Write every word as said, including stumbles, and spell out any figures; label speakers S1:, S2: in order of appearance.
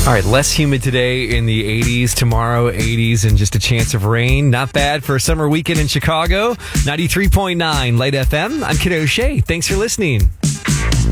S1: All right, less humid today in the eighties, tomorrow eighties, and just a chance of rain. Not bad for a summer weekend in Chicago. ninety-three point nine Light F M. I'm Kid O'Shea. Thanks for listening.